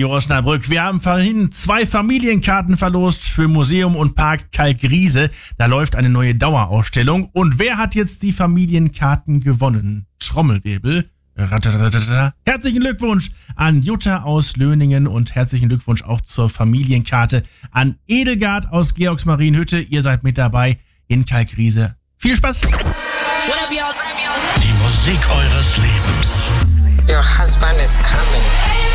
Radio Osnabrück. Wir haben vorhin 2 Familienkarten verlost für Museum und Park Kalkriese. Da läuft eine neue Dauerausstellung. Und wer hat jetzt die Familienkarten gewonnen? Trommelwirbel. Herzlichen Glückwunsch an Jutta aus Löningen und herzlichen Glückwunsch auch zur Familienkarte an Edelgard aus Georgsmarienhütte. Ihr seid mit dabei in Kalkriese. Viel Spaß! Die Musik eures Lebens. Your husband is coming.